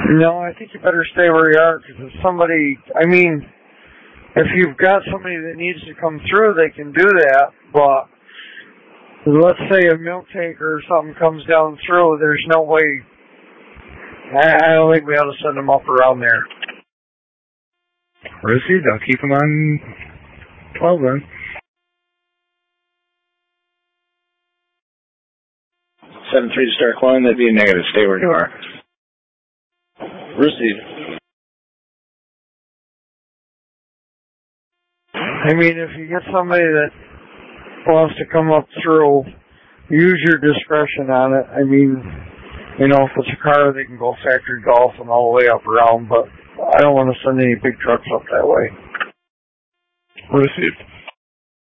No, I think you better stay where you are, because if somebody, if you've got somebody that needs to come through, they can do that, but let's say a milk taker or something comes down through, there's no way, I don't think we ought to send them up around there. Received, I'll keep them on 12 then. 7-3 to start calling, that'd be a negative. Stay where you are. Received. If you get somebody that wants to come up through, use your discretion on it. If it's a car, they can go factory golf and all the way up around, but I don't want to send any big trucks up that way. Received.